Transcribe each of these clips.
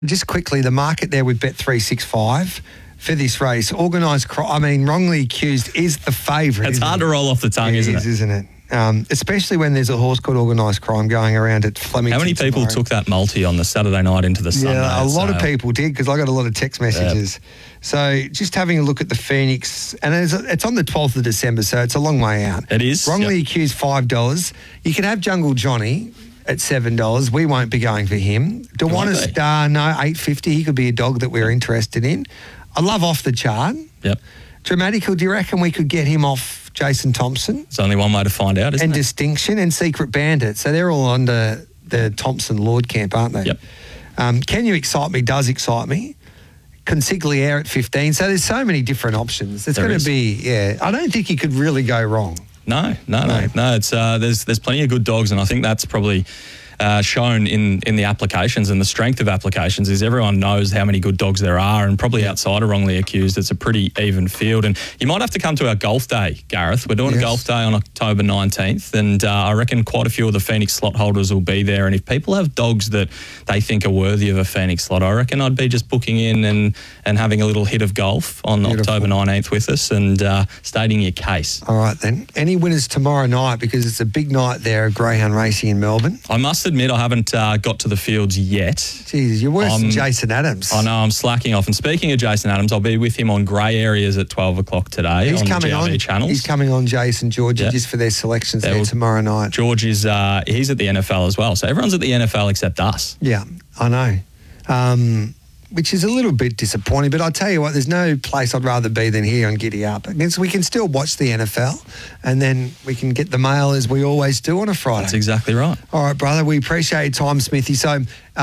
Just quickly, the market there with Bet365 for this race, wrongly accused is the favourite. It's hard to roll off the tongue, isn't it? Isn't it? Especially when there's a horse called Organised Crime going around at Flemington. How many people took that multi on the Saturday night into the Sunday? Yeah, a lot of people did because I got a lot of text messages. Yep. So just having a look at the Phoenix, and it's on the 12th of December, so it's a long way out. It is. Wrongly accused $5. You can have Jungle Johnny at $7. We won't be going for him. Dewana Star, no, $8.50. He could be a dog that we're interested in. I love Off the Chart. Yep. Dramatical, do you reckon we could get him off Jason Thompson? There's only one way to find out, isn't and it? Distinction and Secret Bandit. So they're all under the Thompson Lord camp, aren't they? Yep. Can You Excite Me does excite me. Consigliere at 15. So there's so many different options. It's going to be, I don't think you could really go wrong. No. It's there's plenty of good dogs, and I think that's probably shown in the applications, and the strength of applications is everyone knows how many good dogs there are, and probably outside of Wrongly Accused, it's a pretty even field. And you might have to come to our golf day, Gareth. We're doing a golf day on October 19th, and I reckon quite a few of the Phoenix slot holders will be there. And if people have dogs that they think are worthy of a Phoenix slot, I reckon I'd be just booking in and having a little hit of golf on October 19th with us and stating your case. All right, then. Any winners tomorrow night, because it's a big night there at Greyhound Racing in Melbourne? I must admit I haven't got to the fields yet. Jeez, you're worse than Jason Adams. I know, I'm slacking off. And speaking of Jason Adams, I'll be with him on Grey Areas at 12 o'clock today on the GRB channels. He's coming on Jason Georgie just for their selections there tomorrow night. George is he's at the NFL as well. So everyone's at the NFL except us. Yeah, I know. Which is a little bit disappointing. But I tell you what, there's no place I'd rather be than here on Giddy Up. Because we can still watch the NFL and then we can get the mail as we always do on a Friday. That's exactly right. All right, brother, we appreciate your time, Smithy. So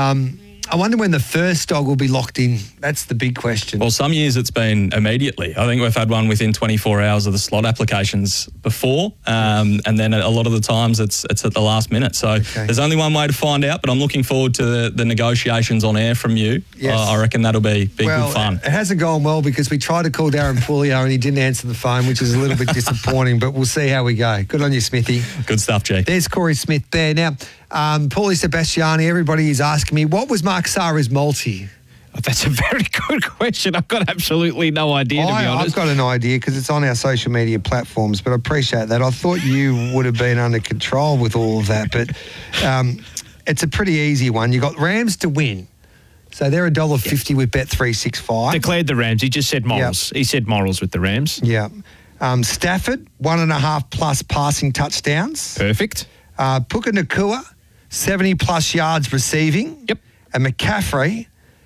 I wonder when the first dog will be locked in. That's the big question. Well, some years it's been immediately. I think we've had one within 24 hours of the slot applications before, and then a lot of the times it's at the last minute. So there's only one way to find out, but I'm looking forward to the negotiations on air from you. Yes. I reckon that'll be good fun. It hasn't gone well because we tried to call Darren Pulio and he didn't answer the phone, which is a little bit disappointing, but we'll see how we go. Good on you, Smithy. Good stuff, G. There's Corey Smith there. Now, Paulie Sebastiani, everybody is asking me, what was Mark Sara's multi? Oh, that's a very good question. I've got absolutely no idea, to be honest. I've got an idea because it's on our social media platforms, but I appreciate that. I thought you would have been under control with all of that, but it's a pretty easy one. You got Rams to win. So they're $1.50 with Bet365. Declared the Rams. He just said morals. Yep. He said morals with the Rams. Yeah. Stafford, 1.5 plus passing touchdowns. Perfect. Puka Nakua, 70-plus yards receiving. Yep. And McCaffrey,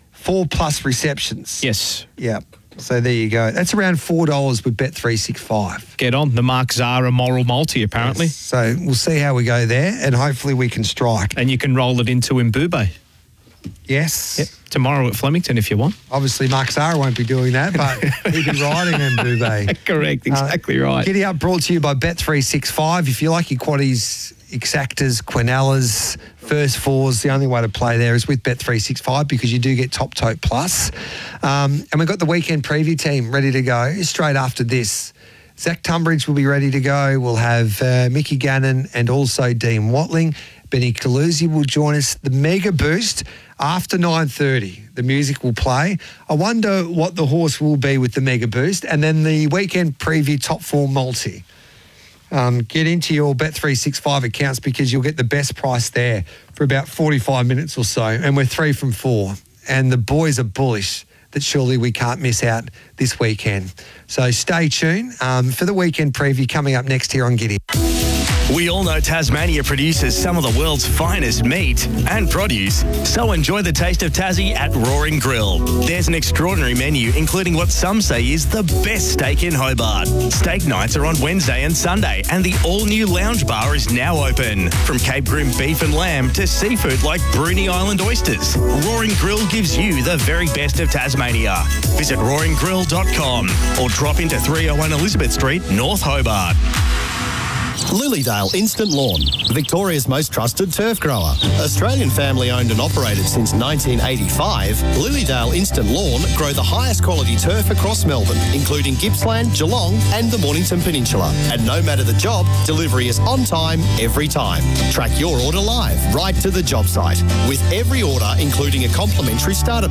4+ receptions. Yes. Yeah. So there you go. That's around $4 with Bet365. Get on. The Mark Zara moral multi, apparently. Yes. So we'll see how we go there, and hopefully we can strike. And you can roll it into Mbube. Yes. Yep. Tomorrow at Flemington if you want. Obviously, Mark Zara won't be doing that, but he'll be riding Mbube. Correct. Exactly right. Giddy Up brought to you by Bet365. If you like your quaddies, exactas, quinellas, first fours, the only way to play there is with Bet365 because you do get Top Tote Plus. And we've got the weekend preview team ready to go straight after this. Zach Tunbridge will be ready to go. We'll have Mickey Gannon and also Dean Watling. Benny Calusi will join us. The Mega Boost after 9:30. The music will play. I wonder what the horse will be with the Mega Boost. And then the weekend preview top 4 multi. Get into your Bet365 accounts because you'll get the best price there for about 45 minutes or so. And we're 3 from 4. And the boys are bullish that surely we can't miss out this weekend. So stay tuned for the weekend preview coming up next here on Giddy. We all know Tasmania produces some of the world's finest meat and produce, so enjoy the taste of Tassie at Roaring Grill. There's an extraordinary menu, including what some say is the best steak in Hobart. Steak nights are on Wednesday and Sunday, and the all-new lounge bar is now open. From Cape Grim beef and lamb to seafood like Bruny Island oysters, Roaring Grill gives you the very best of Tasmania. Visit roaringgrill.com or drop into 301 Elizabeth Street, North Hobart. Lilydale Instant Lawn, Victoria's most trusted turf grower. Australian family owned and operated since 1985, Lilydale Instant Lawn grow the highest quality turf across Melbourne, including Gippsland, Geelong and the Mornington Peninsula. And no matter the job, delivery is on time, every time. Track your order live, right to the job site, with every order including a complimentary starter